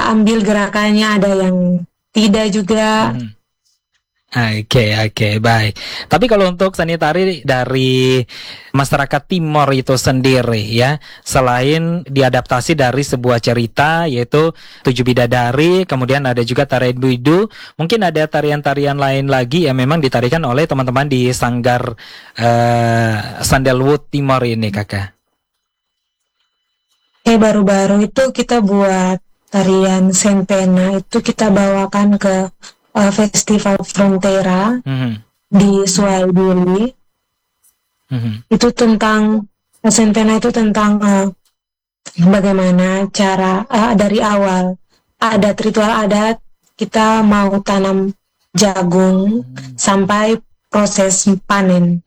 ambil gerakannya, ada yang tidak juga. Oke, baik. Tapi kalau untuk seni tari dari masyarakat Timor itu sendiri ya, selain diadaptasi dari sebuah cerita yaitu Tujuh Bidadari, kemudian ada juga tarian Bidu, mungkin ada tarian-tarian lain lagi yang memang ditarikan oleh teman-teman di Sanggar Sandalwood Timor ini, Kakak. Baru-baru itu kita buat tarian Sempena, itu kita bawakan ke Festival Frontera di Suaibili. Itu tentang Sempena, itu tentang bagaimana cara dari awal adat, ritual adat kita mau tanam jagung sampai proses panen.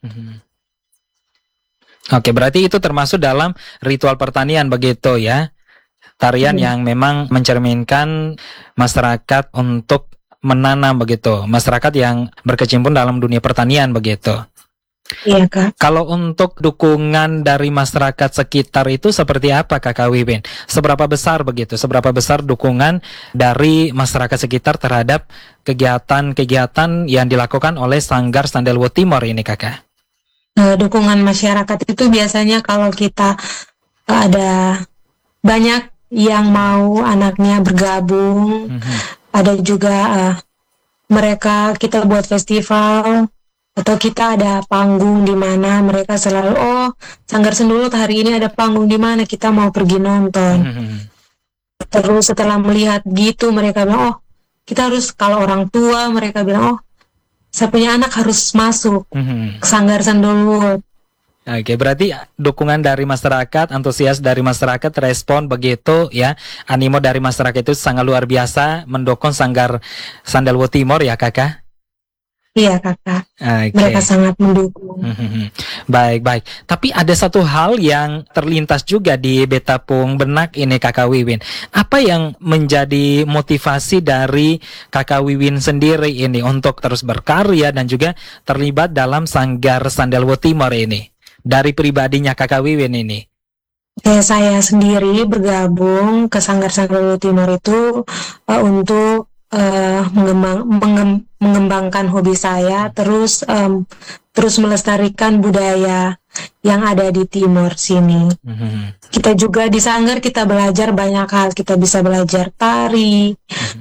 Oke, berarti itu termasuk dalam ritual pertanian begitu ya? Tarian yang memang mencerminkan masyarakat untuk menanam begitu, masyarakat yang berkecimpung dalam dunia pertanian begitu. Iya, Kak. Kalau untuk dukungan dari masyarakat sekitar itu seperti apa, Kakak Wiwin? Seberapa besar begitu? Seberapa besar dukungan dari masyarakat sekitar terhadap kegiatan-kegiatan yang dilakukan oleh Sanggar Sandalwood Timor ini, Kakak? Dukungan masyarakat itu biasanya kalau kita ada banyak yang mau anaknya bergabung, ada juga mereka kita buat festival atau kita ada panggung di mana mereka selalu Sanggar Sandalwood hari ini ada panggung di mana, kita mau pergi nonton. Terus setelah melihat gitu mereka bilang kita harus, kalau orang tua mereka bilang saya punya anak harus masuk ke Sanggar Sandalwood. Oke, berarti dukungan dari masyarakat, antusias dari masyarakat, respon begitu ya, animo dari masyarakat itu sangat luar biasa mendukung Sanggar Sandalwood Timor ya, Kakak? Iya, Kakak. Okay. Mereka sangat mendukung. Baik. Tapi ada satu hal yang terlintas juga di betapung benak ini, Kakak Wiwin. Apa yang menjadi motivasi dari Kakak Wiwin sendiri ini untuk terus berkarya dan juga terlibat dalam Sanggar Sandalwood Timor ini? Dari pribadinya Kakak Wiwin ini. Saya sendiri bergabung ke Sanggar Sandalwood Timor itu untuk mengembangkan hobi saya, terus melestarikan budaya yang ada di Timor sini. Kita juga di Sanggar kita belajar banyak hal, kita bisa belajar tari,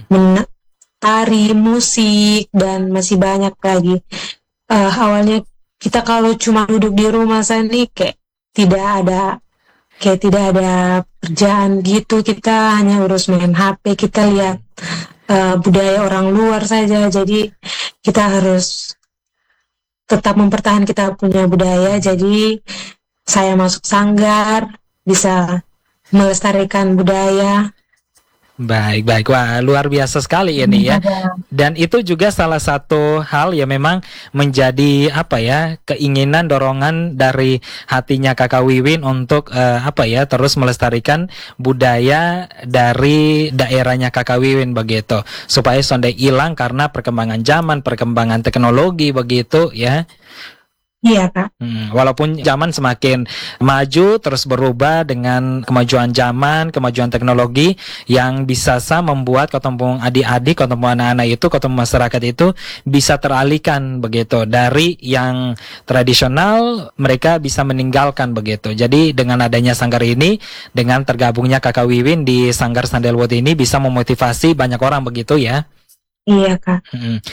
musik, dan masih banyak lagi. Awalnya kita kalau cuma duduk di rumah sini kayak tidak ada kerjaan gitu, kita hanya urus main HP, kita lihat budaya orang luar saja. Jadi kita harus tetap mempertahankan kita punya budaya. Jadi saya masuk Sanggar bisa melestarikan budaya. Baik. Wah, luar biasa sekali ini ya. Dan itu juga salah satu hal yang memang menjadi keinginan, dorongan dari hatinya Kakak Wiwin untuk terus melestarikan budaya dari daerahnya Kakak Wiwin begitu. Supaya sonde hilang karena perkembangan zaman, perkembangan teknologi begitu ya. Iya, Kak. Walaupun zaman semakin maju, terus berubah dengan kemajuan zaman, kemajuan teknologi yang bisa membuat ketemu adik-adik, ketemu anak-anak itu, ketemu masyarakat itu bisa teralihkan begitu. Dari yang tradisional mereka bisa meninggalkan begitu. Jadi dengan adanya sanggar ini, dengan tergabungnya Kakak Wiwin di Sanggar Sandalwood ini bisa memotivasi banyak orang begitu ya. Iya, Kak.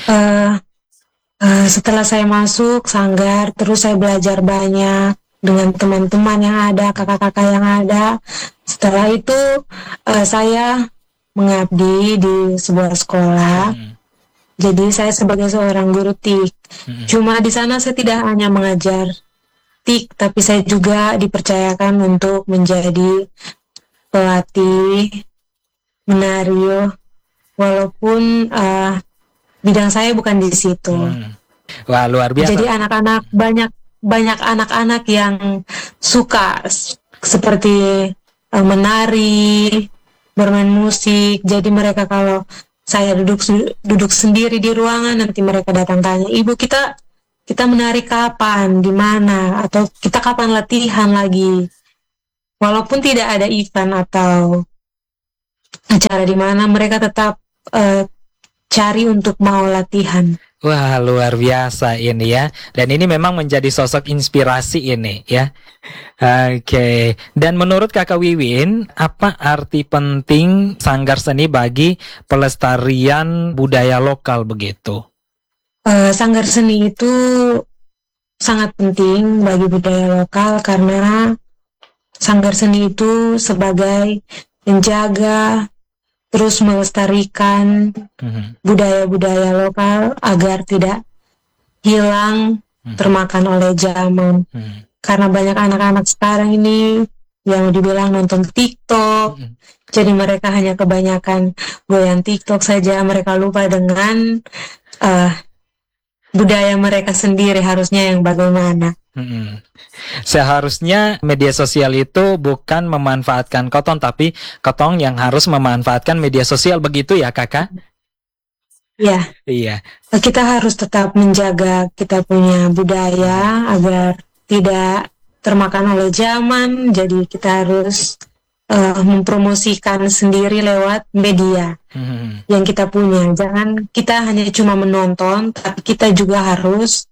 Setelah saya masuk Sanggar, terus saya belajar banyak dengan teman-teman yang ada, kakak-kakak yang ada. Setelah itu saya mengabdi di sebuah sekolah. Jadi saya sebagai seorang guru TIK. Cuma di sana saya tidak hanya mengajar TIK, tapi saya juga dipercayakan untuk menjadi pelatih menari, walaupun bidang saya bukan di situ. Wah, luar biasa. Jadi anak-anak banyak anak-anak yang suka seperti menari, bermain musik. Jadi mereka kalau saya duduk sendiri di ruangan, nanti mereka datang tanya, "Ibu, kita menari kapan, di mana, atau kita kapan latihan lagi?" Walaupun tidak ada event atau acara di mana mereka tetap cari untuk mau latihan. Wah, luar biasa ini ya. Dan ini memang menjadi sosok inspirasi ini ya. Oke. Dan menurut Kakak Wiwin, apa arti penting sanggar seni bagi pelestarian budaya lokal begitu? Sanggar seni itu sangat penting bagi budaya lokal karena sanggar seni itu sebagai penjaga terus melestarikan budaya-budaya lokal agar tidak hilang termakan oleh zaman. Karena banyak anak-anak sekarang ini yang dibilang nonton TikTok, jadi mereka hanya kebanyakan goyang TikTok saja, mereka lupa dengan budaya mereka sendiri harusnya yang bagaimana. Seharusnya media sosial itu bukan memanfaatkan Kotong, tapi Kotong yang harus memanfaatkan media sosial, begitu ya Kakak? Ya. Iya. Kita harus tetap menjaga kita punya budaya agar tidak termakan oleh zaman. Jadi kita harus mempromosikan sendiri lewat media yang kita punya. Jangan kita hanya cuma menonton, tapi kita juga harus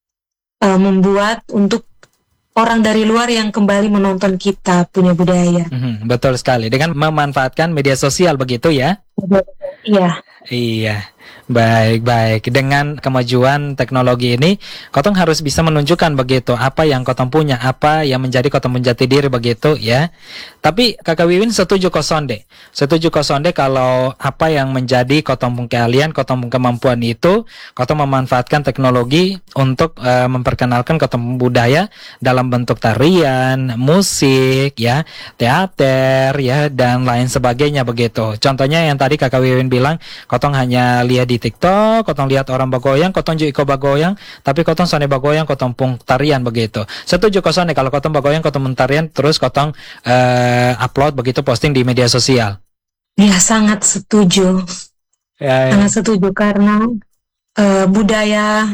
membuat untuk orang dari luar yang kembali menonton kita punya budaya. Betul sekali, dengan memanfaatkan media sosial begitu ya? Iya. Iya. Baik. Dengan kemajuan teknologi ini, Kotong harus bisa menunjukkan begitu apa yang Kotong punya, apa yang menjadi Kotong menjati diri begitu ya. Tapi Kakak Wiwin setuju kosonde kalau apa yang menjadi Kotong keahlian, Kotong kemampuan itu, Kotong memanfaatkan teknologi untuk memperkenalkan Kotong budaya dalam bentuk tarian, musik ya, teater ya, dan lain sebagainya begitu. Contohnya yang tadi Kakak Wiwin bilang, Kotong hanya lihat di TikTok, Kotong lihat orang bagoyang, Kotong juga ikut bagoyang, tapi Kotong sone bagoyang, Kotong pung tarian begitu. Setuju kosone kalau Kotong bagoyang, Kotong tarian, terus Kotong upload begitu, posting di media sosial. Ya, sangat setuju. Sangat setuju karena budaya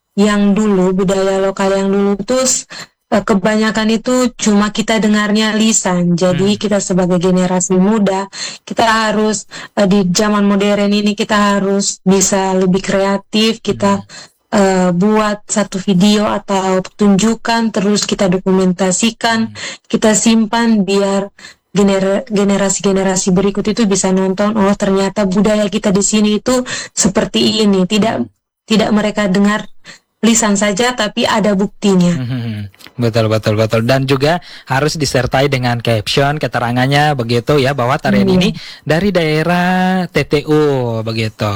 lokal yang dulu terus kebanyakan itu cuma kita dengarnya lisan. Jadi kita sebagai generasi muda, kita harus di zaman modern ini kita harus bisa lebih kreatif. Kita buat satu video atau pertunjukan, terus kita dokumentasikan, kita simpan biar generasi-generasi berikut itu bisa nonton. Oh, ternyata budaya kita di sini itu seperti ini. Tidak mereka dengar lisan saja, tapi ada buktinya. Betul. Dan juga harus disertai dengan caption, keterangannya begitu ya, bahwa tarian ini dari daerah TTU begitu.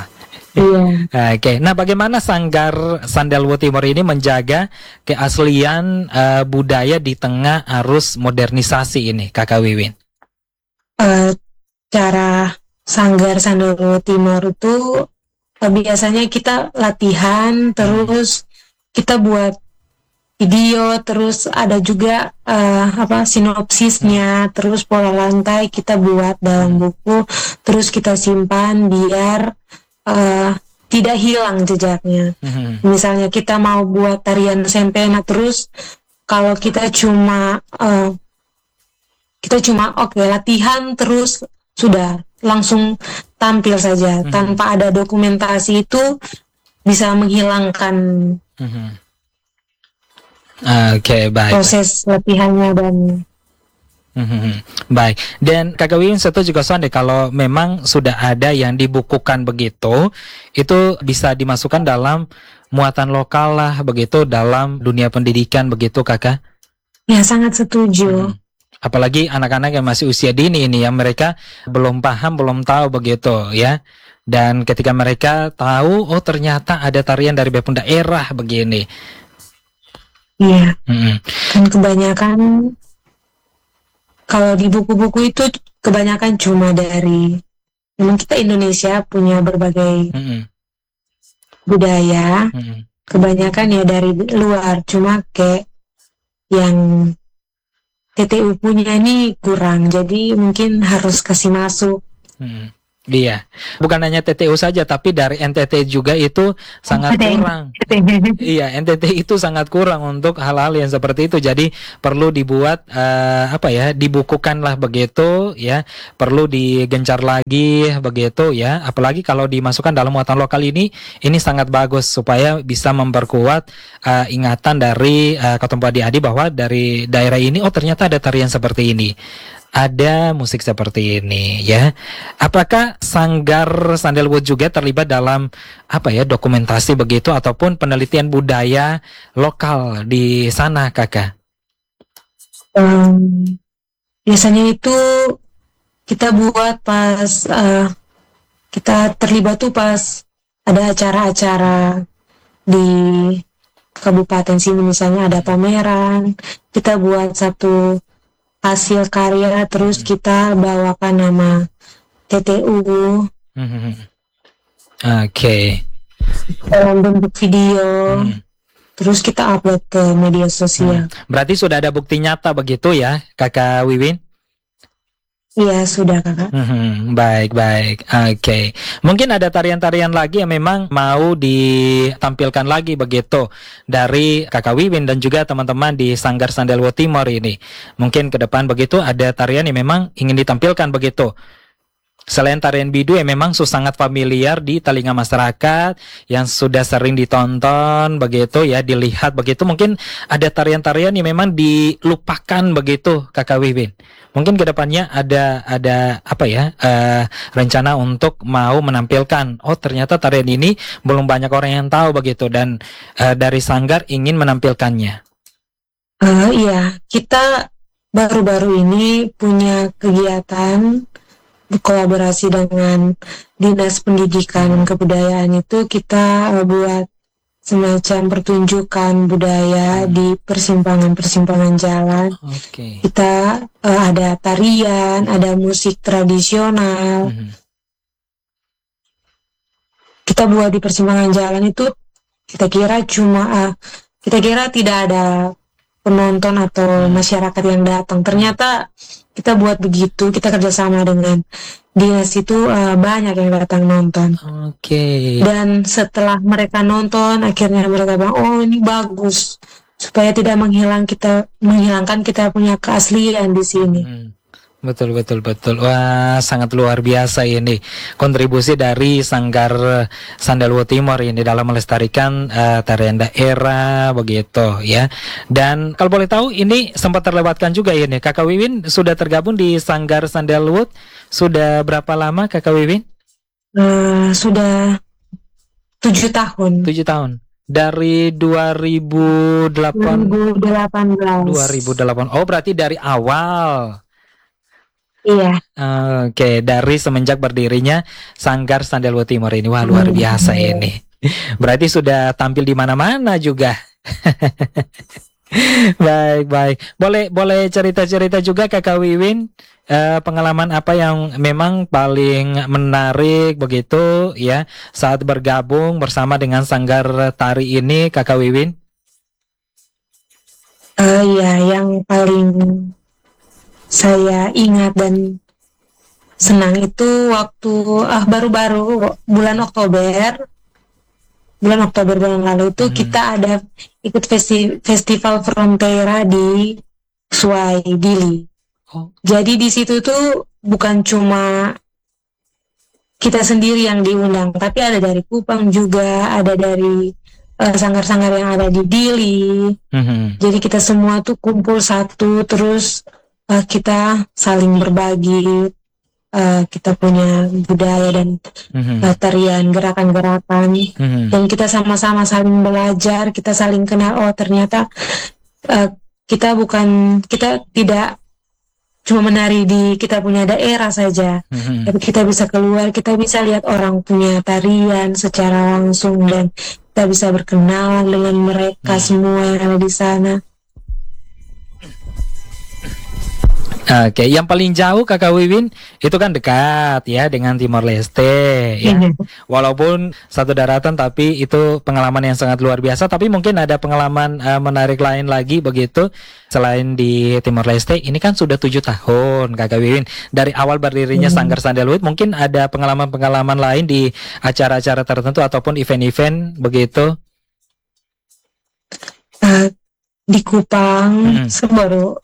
Oke. Nah, bagaimana Sanggar Sandalwood Timur ini menjaga keaslian budaya di tengah arus modernisasi ini, Kakak Wiwin? Cara Sanggar Sandalwood Timur itu biasanya kita latihan, terus kita buat video, terus ada juga sinopsisnya, terus pola lantai kita buat dalam buku, terus kita simpan biar tidak hilang jejaknya. Misalnya kita mau buat tarian sempena, terus kalau kita cuma latihan terus sudah langsung tampil saja tanpa ada dokumentasi, itu bisa menghilangkan baik. Proses latihannya dan baik. Dan Kakak Wiwin setuju juga Sonde kalau memang sudah ada yang dibukukan begitu, itu bisa dimasukkan dalam muatan lokal lah begitu dalam dunia pendidikan begitu Kakak? Ya, sangat setuju. Apalagi anak-anak yang masih usia dini ini, yang mereka belum paham, belum tahu begitu ya. Dan ketika mereka tahu, oh ternyata ada tarian dari beberapa daerah begini. Iya. Dan kebanyakan kalau di buku-buku itu kebanyakan cuma dari, memang kita Indonesia punya berbagai budaya. Kebanyakan ya dari luar, cuma kayak yang TTU punya ini kurang, jadi mungkin harus kasih masuk Iya, bukan hanya TTU saja, tapi dari NTT juga itu sangat kurang. Iya, NTT itu sangat kurang untuk hal-hal yang seperti itu. Jadi perlu dibuat dibukukanlah begitu ya. Perlu digencar lagi begitu ya. Apalagi kalau dimasukkan dalam muatan lokal ini sangat bagus supaya bisa memperkuat ingatan dari kelompok adik-adik bahwa dari daerah ini ternyata ada tarian seperti ini. Ada musik seperti ini ya. Apakah Sanggar Sandalwood juga terlibat dalam dokumentasi begitu ataupun penelitian budaya lokal di sana, Kakak? Biasanya itu kita buat pas kita terlibat tuh pas ada acara-acara di kabupaten sini, misalnya ada pameran, kita buat satu hasil karya, terus kita bawakan nama TTU dalam bentuk video, terus kita upload ke media sosial. Berarti sudah ada bukti nyata begitu ya, Kakak Wiwin? Iya, sudah, Kakak. Baik. Oke. Mungkin ada tarian-tarian lagi yang memang mau ditampilkan lagi begitu dari Kakak Wiwin dan juga teman-teman di Sanggar Sandalwood Timor ini. Mungkin ke depan begitu ada tarian yang memang ingin ditampilkan begitu. Selain tarian bidu yang memang sangat familiar di telinga masyarakat, yang sudah sering ditonton begitu ya, dilihat begitu, mungkin ada tarian-tarian yang memang dilupakan begitu, Kakak Wiwin. Mungkin kedepannya ada rencana untuk mau menampilkan, ternyata tarian ini belum banyak orang yang tahu begitu, dan dari Sanggar ingin menampilkannya. Iya, kita baru-baru ini punya kegiatan kolaborasi dengan Dinas Pendidikan dan Kebudayaan, itu kita buat semacam pertunjukan budaya di persimpangan jalan. Kita ada tarian, ada musik tradisional. Kita buat di persimpangan jalan itu, kita kira tidak ada penonton atau masyarakat yang datang. Ternyata kita buat begitu, kita kerjasama dengan dinas itu, banyak yang datang nonton. Dan setelah mereka nonton, akhirnya mereka bilang, ini bagus, supaya tidak menghilangkan kita punya keaslian di sini. Betul. Wah, sangat luar biasa ini kontribusi dari Sanggar Sandalwood Timor ini dalam melestarikan tarian daerah begitu ya. Dan kalau boleh tahu, ini sempat terlewatkan juga ini, Kakak Wiwin sudah tergabung di Sanggar Sandalwood sudah berapa lama, Kakak Wiwin? Sudah 7 tahun. 7 tahun. Dari 2018. Oh, berarti dari awal. Iya. Dari semenjak berdirinya Sanggar Sandalwood Timor ini. Wah, luar biasa ini. Berarti sudah tampil di mana-mana juga. Baik. Boleh cerita-cerita juga, Kakak Wiwin, pengalaman apa yang memang paling menarik begitu ya saat bergabung bersama dengan Sanggar Tari ini, Kakak Wiwin? Yang paling saya ingat dan senang itu waktu baru-baru bulan Oktober bulan lalu itu kita ada ikut festival Frontera di Suai Dili. Jadi di situ tuh bukan cuma kita sendiri yang diundang, tapi ada dari Kupang juga, ada dari sanggar-sanggar yang ada di Dili. Jadi kita semua tuh kumpul satu, terus kita saling berbagi, kita punya budaya dan tarian, gerakan-gerakan, dan kita sama-sama saling belajar, kita saling kenal. Ternyata kita tidak cuma menari di kita punya daerah saja, tapi kita bisa keluar, kita bisa lihat orang punya tarian secara langsung, dan kita bisa berkenalan dengan mereka semua yang ada di sana. Oke, yang paling jauh Kakak Wiwin itu kan dekat ya dengan Timor Leste ya. Walaupun satu daratan tapi itu pengalaman yang sangat luar biasa. Tapi mungkin ada pengalaman menarik lain lagi begitu selain di Timor Leste. Ini kan sudah 7 tahun Kakak Wiwin dari awal berdirinya Sanggar Sandalwood. Mungkin ada pengalaman-pengalaman lain di acara-acara tertentu ataupun event-event begitu. Di Kupang baru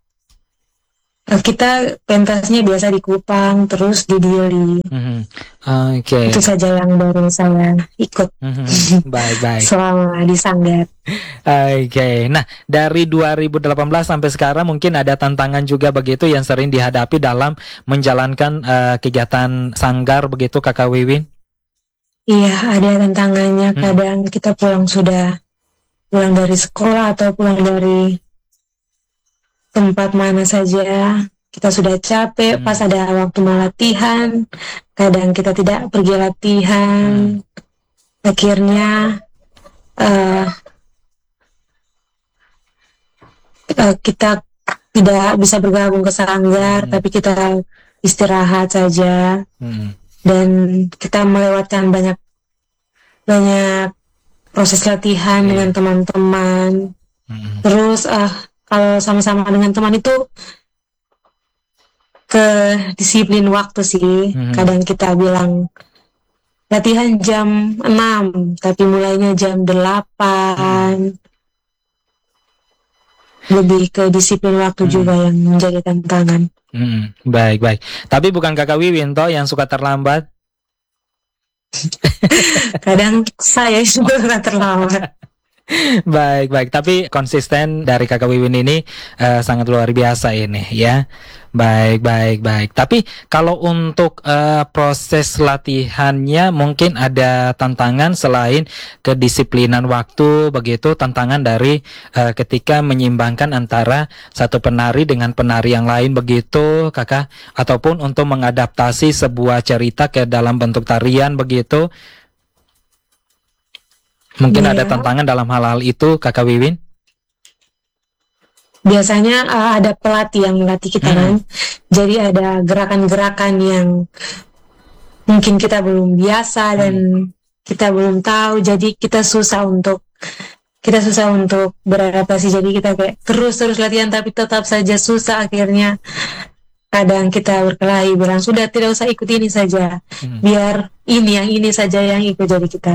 kita pentasnya biasa di Kupang, terus di Dili. Oke. Itu saja yang baru saya ikut Baik-baik. selama di Sanggar. Oke. Nah, dari 2018 sampai sekarang mungkin ada tantangan juga begitu yang sering dihadapi dalam menjalankan kegiatan Sanggar begitu Kakak Wiwin? Iya, ada tantangannya. Kadang kita pulang dari sekolah atau pulang dari tempat mana saja, kita sudah capek, pas ada waktu mau latihan, kadang kita tidak pergi latihan, akhirnya kita tidak bisa bergabung ke Sanggar, tapi kita istirahat saja, dan kita melewatkan banyak proses latihan dengan teman-teman. Terus kalau sama-sama dengan teman itu ke disiplin waktu sih. Kadang kita bilang latihan jam 6 tapi mulainya jam 8. Lebih ke disiplin waktu juga yang menjadi tantangan. Baik. Tapi bukan Kakak Wiwin toh yang suka terlambat? Kadang saya juga terlambat. Baik. Tapi konsisten dari Kakak Wiwin ini sangat luar biasa ini ya. Baik. Tapi kalau untuk proses latihannya mungkin ada tantangan selain kedisiplinan waktu begitu, tantangan dari ketika menyeimbangkan antara satu penari dengan penari yang lain begitu Kakak, ataupun untuk mengadaptasi sebuah cerita ke dalam bentuk tarian begitu. Mungkin ada tantangan dalam hal-hal itu Kakak Wiwin? Biasanya ada pelatih yang melatih kita kan. Jadi ada gerakan-gerakan yang mungkin kita belum biasa dan kita belum tahu. Jadi kita susah untuk beradaptasi. Jadi kita kayak terus latihan tapi tetap saja susah. Akhirnya kadang kita berkelahi bilang sudah tidak usah ikut ini saja. Biar ini saja yang ikut, jadi kita.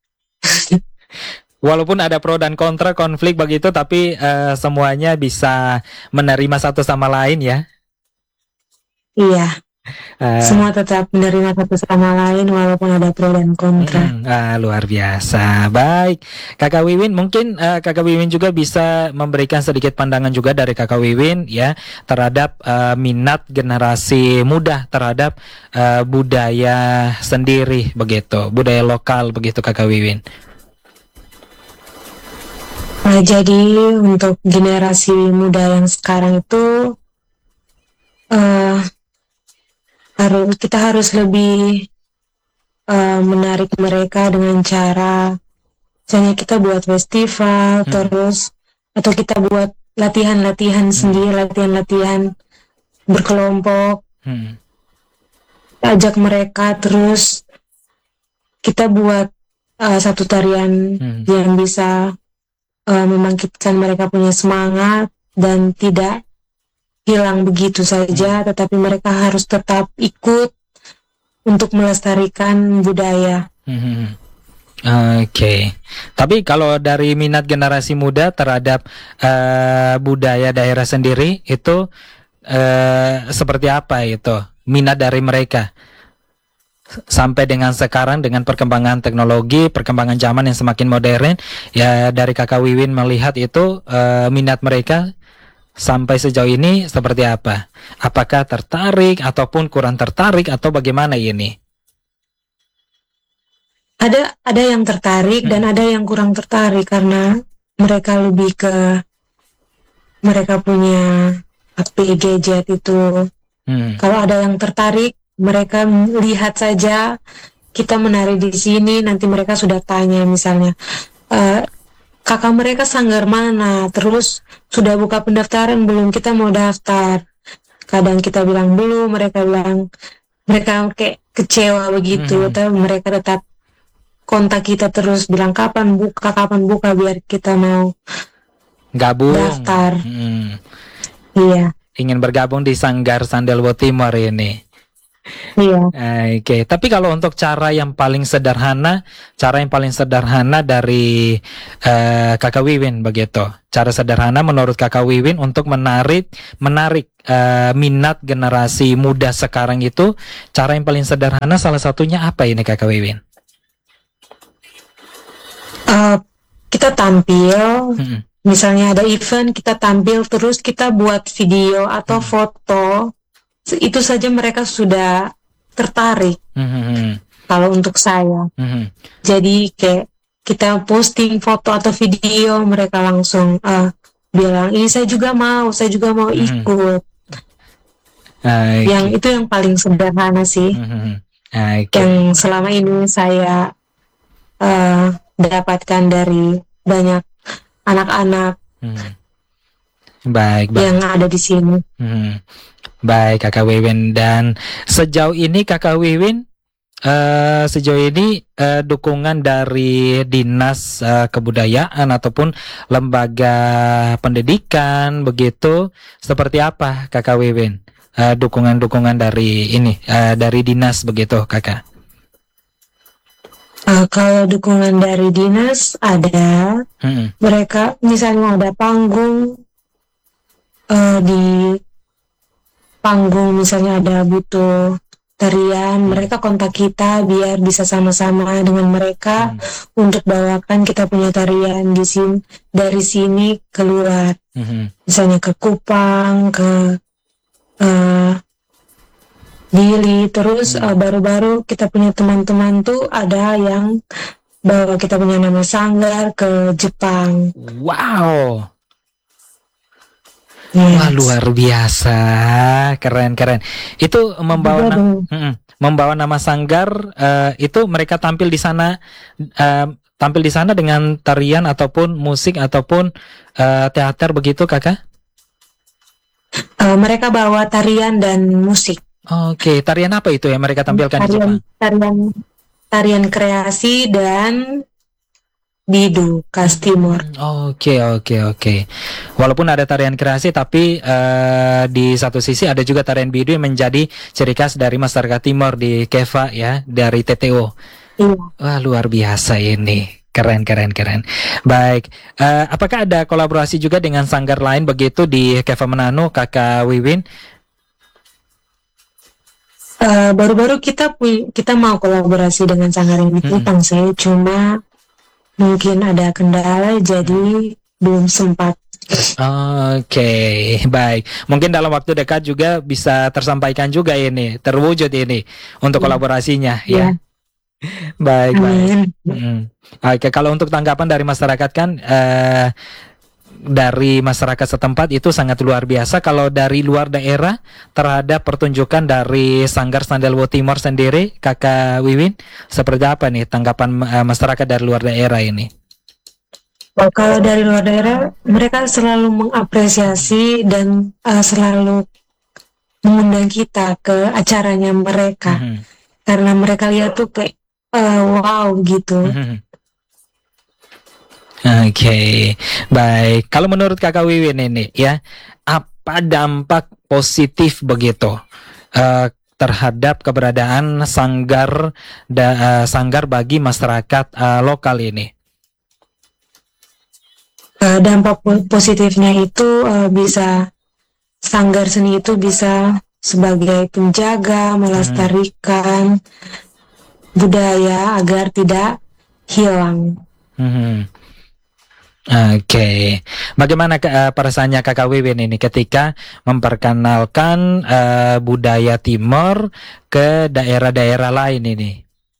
Walaupun ada pro dan kontra, konflik begitu, tapi semuanya bisa menerima satu sama lain ya. Iya. Semua tetap menerima satu sama lain walaupun ada pro dan kontra. Luar biasa. Baik, Kakak Wiwin, mungkin Kakak Wiwin juga bisa memberikan sedikit pandangan juga dari Kakak Wiwin ya terhadap minat generasi muda terhadap budaya sendiri begitu, budaya lokal begitu Kakak Wiwin. Jadi untuk generasi muda yang sekarang itu kita harus lebih menarik mereka dengan cara misalnya kita buat festival terus, atau kita buat latihan sendiri, latihan berkelompok, ajak mereka, terus kita buat satu tarian yang bisa membangkitkan mereka punya semangat dan tidak hilang begitu saja, tetapi mereka harus tetap ikut untuk melestarikan budaya. Oke. Tapi kalau dari minat generasi muda terhadap budaya daerah sendiri itu seperti apa itu minat dari mereka? Sampai dengan sekarang dengan perkembangan teknologi, perkembangan zaman yang semakin modern, ya dari Kakak Wiwin melihat itu minat mereka sampai sejauh ini seperti apa? Apakah tertarik ataupun kurang tertarik atau bagaimana ini? Ada yang tertarik dan ada yang kurang tertarik karena mereka lebih ke mereka punya HP gadget itu. Kalau ada yang tertarik, mereka lihat saja kita menari di sini, nanti mereka sudah tanya misalnya, kakak mereka sanggar mana, terus sudah buka pendaftaran belum, kita mau daftar. kadang kita bilang belum, mereka bilang mereka kayak kecewa begitu, tapi mereka tetap kontak kita terus bilang kapan buka biar kita mau Gabung. daftar. Iya. Ingin bergabung di Sanggar Sandelwo Timor ini. Iya. Oke, tapi kalau untuk cara yang paling sederhana dari Kakak Wiwin begitu. Cara sederhana menurut Kakak Wiwin untuk menarik minat generasi muda sekarang itu, cara yang paling sederhana salah satunya apa ini Kakak Wiwin? Kita tampil, misalnya ada event, kita tampil terus kita buat video atau foto. Itu saja mereka sudah tertarik. Kalau untuk saya, jadi kayak kita posting foto atau video, mereka langsung bilang ini saya juga mau ikut. Yang itu yang paling sederhana sih, yang selama ini saya dapatkan dari banyak anak-anak yang ada di sini. Baik Kakak Wiwin, dan sejauh ini Kakak Wiwin dukungan dari dinas kebudayaan ataupun lembaga pendidikan begitu seperti apa Kakak Wiwin? Dukungan dari dari dinas begitu Kakak? Kalau dukungan dari dinas ada, mereka misalnya ada panggung, di panggung misalnya ada butuh tarian, mereka kontak kita biar bisa sama-sama dengan mereka untuk bawakan kita punya tarian di sini, dari sini keluar, misalnya ke Kupang, ke Dili, terus baru-baru kita punya teman-teman tuh ada yang bawa kita punya nama sanggar ke Jepang. Wow. Yes. Wah, luar biasa, keren. Itu membawa nama sanggar, itu mereka tampil di sana dengan tarian ataupun musik ataupun teater begitu Kakak? Mereka bawa tarian dan musik. Oke, tarian apa itu yang mereka tampilkan di Jepang? Tarian kreasi dan bidu khas Timur. Oke. Walaupun ada tarian kreasi, tapi di satu sisi ada juga tarian bidu yang menjadi ciri khas dari masyarakat Timur di Keva ya, dari TTO. Iya. Wah, luar biasa ini. Keren. Baik, apakah ada kolaborasi juga dengan sanggar lain begitu di Keva Mananu, Kakak Wiwin? Baru-baru kita mau kolaborasi dengan sanggar ini Kupang sih, cuma mungkin ada kendala jadi belum sempat. Oke, baik. Mungkin dalam waktu dekat juga bisa tersampaikan juga ini, terwujud ini untuk kolaborasinya ya. Baik. Oke, kalau untuk tanggapan dari masyarakat kan dari masyarakat setempat itu sangat luar biasa. Kalau dari luar daerah terhadap pertunjukan dari Sanggar Sandelwo Timor sendiri, Kakak Wiwin, seperti apa nih tanggapan masyarakat dari luar daerah ini? Kalau dari luar daerah, mereka selalu mengapresiasi dan selalu mengundang kita ke acaranya mereka, karena mereka lihat tuh kayak wow gitu. Oke, baik. Kalau menurut Kakak Wiwin ini ya, apa dampak positif begitu terhadap keberadaan sanggar bagi masyarakat lokal ini? Dampak positifnya itu bisa sanggar seni itu bisa sebagai penjaga, melestarikan budaya agar tidak hilang. Oke. Bagaimana perasaannya Kakak Wiwin ini ketika memperkenalkan budaya Timor ke daerah-daerah lain ini?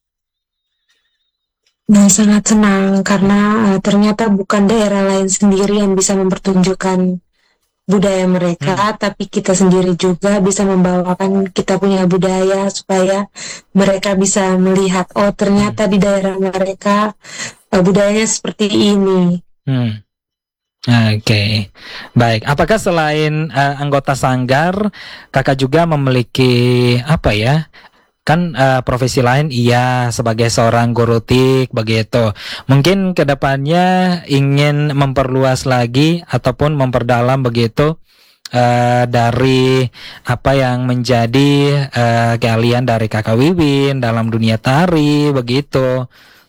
Nah, sangat senang karena ternyata bukan daerah lain sendiri yang bisa mempertunjukkan budaya mereka, tapi kita sendiri juga bisa membawakan kita punya budaya supaya mereka bisa melihat, oh ternyata di daerah mereka budayanya seperti ini. Oke, baik. Apakah selain anggota sanggar, kakak juga memiliki apa ya? Kan profesi lain, iya, sebagai seorang guru TIK begitu. Mungkin kedepannya ingin memperluas lagi ataupun memperdalam begitu dari apa yang menjadi keahlian dari kakak Wiwin dalam dunia tari begitu.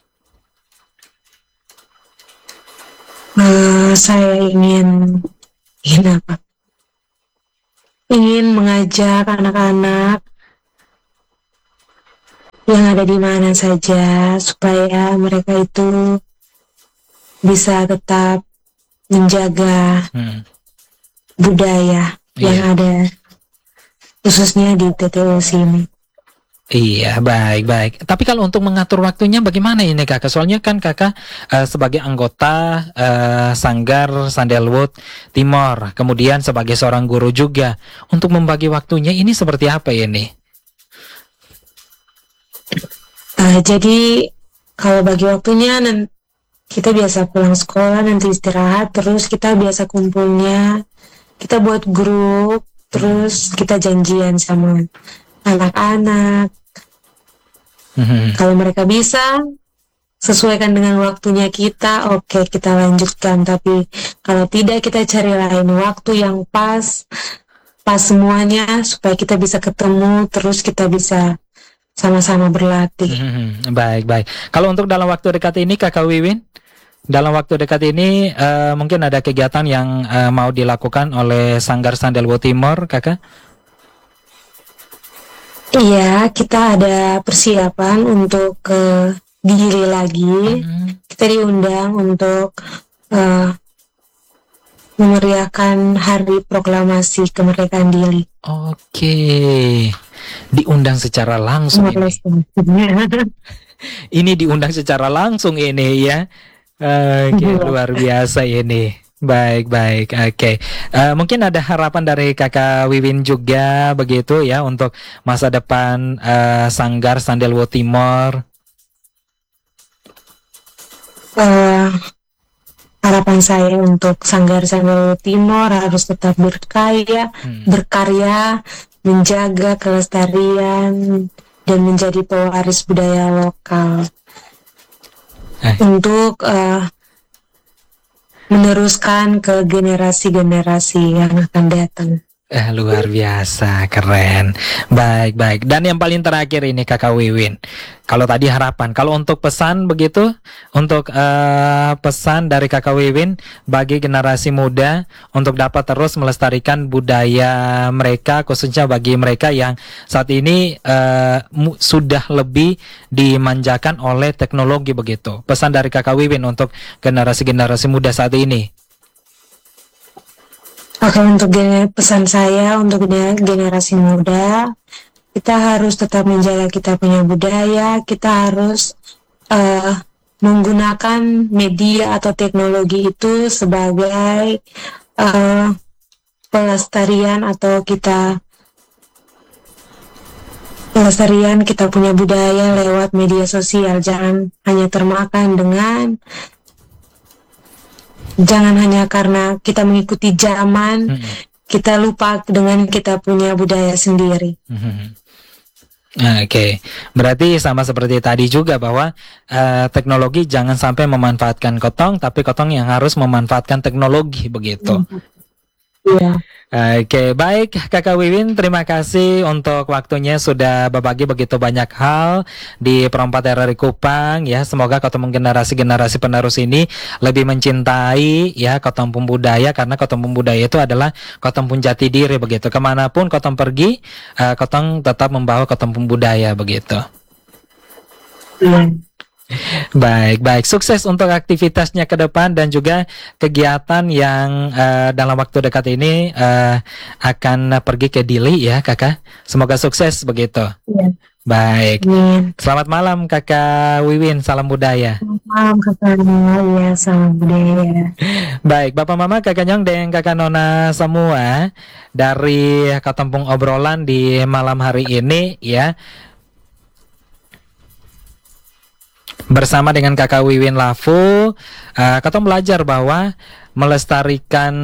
Saya ingin apa? Ingin mengajak anak-anak yang ada di mana saja supaya mereka itu bisa tetap menjaga budaya yang ada khususnya di TTO sini. Iya, baik. Tapi kalau untuk mengatur waktunya bagaimana ini kakak? Soalnya kan kakak sebagai anggota Sanggar Sandalwood Timor, kemudian sebagai seorang guru juga. Untuk membagi waktunya ini seperti apa ini? Jadi kalau bagi waktunya kita biasa pulang sekolah, nanti istirahat, terus kita biasa kumpulnya, kita buat grup, terus kita janjian sama anak-anak. Kalau mereka bisa sesuaikan dengan waktunya kita, oke, kita lanjutkan. Tapi kalau tidak, kita cari lain waktu yang pas semuanya supaya kita bisa ketemu, terus kita bisa sama-sama berlatih. Baik. Kalau untuk dalam waktu dekat ini kakak Wiwin, dalam waktu dekat ini mungkin ada kegiatan yang mau dilakukan oleh Sanggar Sandalwood Timor kakak? Iya, kita ada persiapan untuk diri lagi. Kita diundang untuk memeriahkan Hari Proklamasi Kemerdekaan Diri. Oke, diundang secara langsung ini. Ini diundang secara langsung ini ya. Oke, luar biasa ini. Baik. Oke. Mungkin ada harapan dari kakak Wiwin juga begitu ya untuk masa depan Sanggar Sandalwood Timor. Harapan saya untuk Sanggar Sandalwood Timor harus tetap berkarya, menjaga kelestarian dan menjadi pewaris budaya lokal. Untuk meneruskan ke generasi-generasi yang akan datang. Luar biasa, keren. Baik. Dan yang paling terakhir ini kakak Wiwin, kalau tadi harapan, kalau untuk pesan begitu, untuk pesan dari kakak Wiwin bagi generasi muda untuk dapat terus melestarikan budaya mereka, khususnya bagi mereka yang saat ini sudah lebih dimanjakan oleh teknologi begitu. Pesan dari kakak Wiwin untuk generasi-generasi muda saat ini. Oke, untuk pesan saya untuk generasi muda, kita harus tetap menjaga kita punya budaya, kita harus menggunakan media atau teknologi itu sebagai pelestarian atau pelestarian kita punya budaya lewat media sosial. Jangan hanya karena kita mengikuti zaman, kita lupa dengan kita punya budaya sendiri. Oke. Berarti sama seperti tadi juga bahwa teknologi jangan sampai memanfaatkan kotong, tapi kotong yang harus memanfaatkan teknologi begitu. Iya. Oke, baik kakak Wiwin, terima kasih untuk waktunya sudah berbagi begitu banyak hal di Perempat RRI Kupang ya. Semoga ketemu generasi-generasi penerus ini lebih mencintai ya Kotompung budaya, karena Kotompung budaya itu adalah Kotompung jati diri begitu. Kemanapun Kotong pergi, Kotong tetap membawa Kotompung budaya begitu. Baik. Sukses untuk aktivitasnya ke depan dan juga kegiatan yang dalam waktu dekat ini akan pergi ke Dili ya kakak. Semoga sukses begitu. Iya. Baik. Selamat malam kakak Wiwin, salam budaya. Selamat malam kakak Nona, ya salam budaya. Baik, Bapak Mama, kakak Nyong dan kakak Nona semua, dari Kotompung obrolan di malam hari ini ya, bersama dengan kakak Wiwin Lafu, Kotong belajar bahwa melestarikan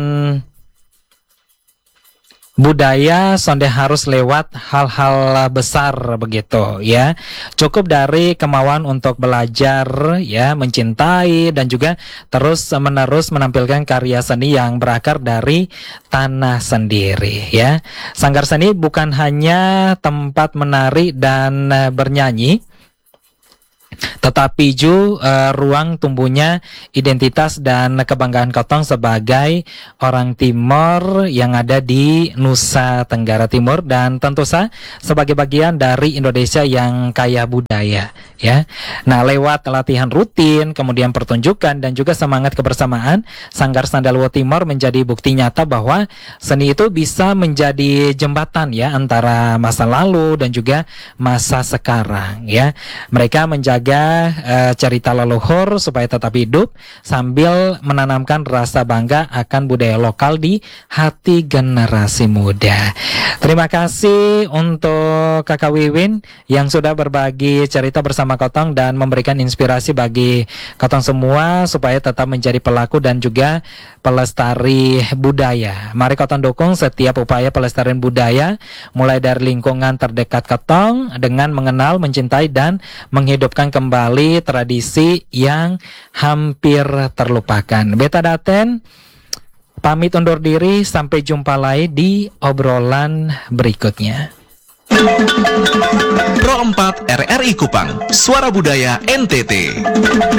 budaya sonde harus lewat hal-hal besar begitu ya. Cukup dari kemauan untuk belajar ya, mencintai dan juga terus-menerus menampilkan karya seni yang berakar dari tanah sendiri ya. Sanggar seni bukan hanya tempat menari dan bernyanyi, tetapi juga ruang tumbuhnya identitas dan kebanggaan Kotong sebagai orang Timor yang ada di Nusa Tenggara Timur, dan tentu saja sebagai bagian dari Indonesia yang kaya budaya ya. Nah, lewat latihan rutin, kemudian pertunjukan dan juga semangat kebersamaan, Sanggar Sandalwood Timor menjadi bukti nyata bahwa seni itu bisa menjadi jembatan ya antara masa lalu dan juga masa sekarang ya. Mereka menjaga cerita leluhur supaya tetap hidup sambil menanamkan rasa bangga akan budaya lokal di hati generasi muda. Terima kasih untuk Kakak Wiwin yang sudah berbagi cerita bersama Kotong dan memberikan inspirasi bagi Kotong semua supaya tetap menjadi pelaku dan juga pelestari budaya. Mari Kotong dukung setiap upaya pelestarian budaya mulai dari lingkungan terdekat Kotong dengan mengenal, mencintai dan menghidupkan kembali tradisi yang hampir terlupakan. Beta Daten pamit undur diri, sampai jumpa lagi di obrolan berikutnya. Pro 4 RRI Kupang, Suara Budaya NTT.